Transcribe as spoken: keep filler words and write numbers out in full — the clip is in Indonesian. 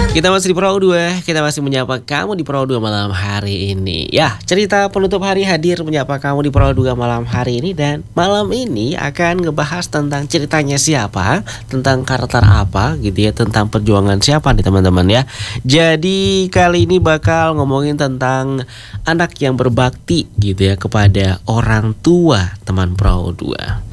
Kita masih di Perahu dua, kita masih menyapa kamu di Perahu dua malam hari ini. Ya, cerita penutup hari hadir menyapa kamu di Perahu dua malam hari ini. Dan malam ini akan ngebahas tentang ceritanya siapa, tentang karakter apa gitu ya, tentang perjuangan siapa nih teman-teman ya. Jadi kali ini bakal ngomongin tentang anak yang berbakti gitu ya kepada orang tua teman Perahu dua.